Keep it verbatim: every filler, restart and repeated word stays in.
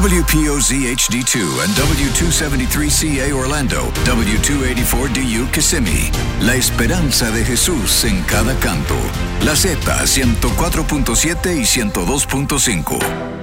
W P O Z H D two and W two seventy-three C A Orlando, W two eighty-four D U Kissimmee. La esperanza de Jesús en cada canto. La Z ciento cuatro punto siete y ciento dos punto cinco.